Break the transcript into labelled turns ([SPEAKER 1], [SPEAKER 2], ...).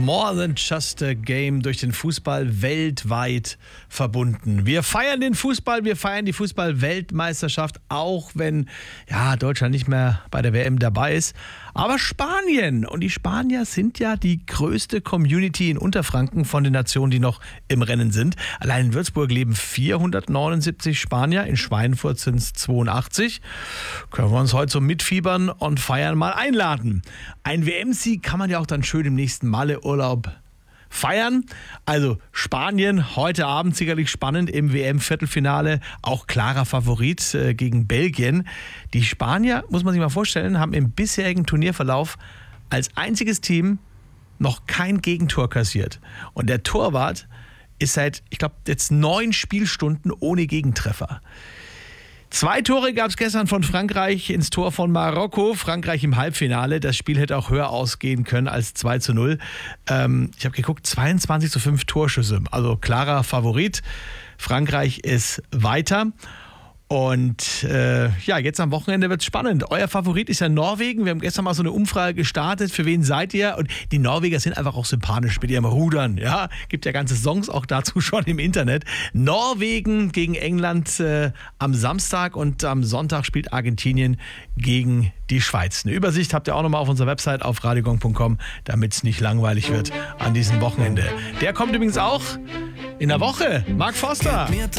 [SPEAKER 1] More than just a game, durch den Fußball weltweit verbunden. Wir feiern den Fußball, wir feiern die Fußball-Weltmeisterschaft, auch wenn Deutschland nicht mehr bei der WM dabei ist. Aber Spanien, und die Spanier sind ja die größte Community in Unterfranken von den Nationen, die noch im Rennen sind. Allein in Würzburg leben 479 Spanier, in Schweinfurt sind es 82. Können wir uns heute zum Mitfiebern und Feiern mal einladen. Ein WM-Sieg kann man ja auch dann schön im nächsten Malle-Urlaub feiern. Also Spanien heute Abend sicherlich spannend im WM-Viertelfinale. Auch klarer Favorit gegen Belgien. Die Spanier, muss man sich mal vorstellen, haben im bisherigen Turnierverlauf als einziges Team noch kein Gegentor kassiert. Und der Torwart ist seit, ich glaube, jetzt 9 Spielstunden ohne Gegentreffer. 2 Tore gab es gestern von Frankreich ins Tor von Marokko. Frankreich im Halbfinale. Das Spiel hätte auch höher ausgehen können als 2-0. Ich habe geguckt, 22-5 Torschüsse. Also klarer Favorit. Frankreich ist weiter. Und jetzt am Wochenende wird es spannend. Euer Favorit ist ja Norwegen. Wir haben gestern mal so eine Umfrage gestartet. Für wen seid ihr? Und die Norweger sind einfach auch sympathisch mit ihrem Rudern. Ja, gibt ja ganze Songs auch dazu schon im Internet. Norwegen gegen England am Samstag und am Sonntag spielt Argentinien gegen die Schweiz. Eine Übersicht habt ihr auch nochmal auf unserer Website auf radiogong.com, damit es nicht langweilig wird an diesem Wochenende. Der kommt übrigens auch in der Woche. Mark Forster.